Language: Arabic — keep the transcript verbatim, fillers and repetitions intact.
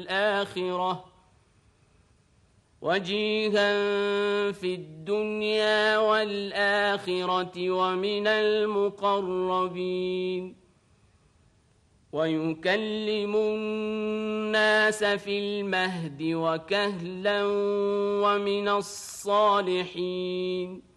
الآخرة وجيها في الدنيا والآخرة ومن المقربين ويكلم الناس في المهد وكهلا ومن الصالحين